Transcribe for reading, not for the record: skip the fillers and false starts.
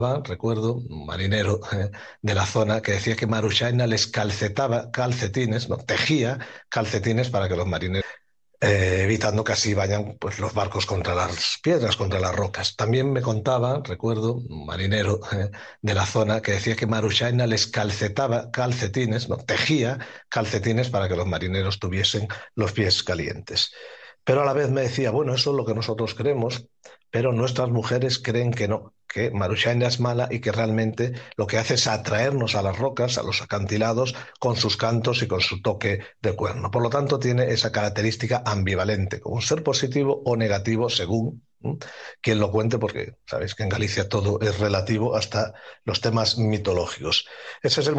recuerdo, un marinero de la zona que decía que Marushaina les calcetaba calcetines, no, tejía calcetines para que los marineros, evitando que así vayan pues, los barcos contra las piedras, contra las rocas. También me contaba, recuerdo, un marinero de la zona que decía que Marushaina les calcetaba calcetines, no, tejía calcetines para que los marineros tuviesen los pies calientes. Pero a la vez me decía, bueno, eso es lo que nosotros creemos, pero nuestras mujeres creen que no, que Marushaina es mala y que realmente lo que hace es atraernos a las rocas, a los acantilados, con sus cantos y con su toque de cuerno. Por lo tanto, tiene esa característica ambivalente, como un ser positivo o negativo según quien lo cuente, porque sabéis que en Galicia todo es relativo hasta los temas mitológicos. Ese es el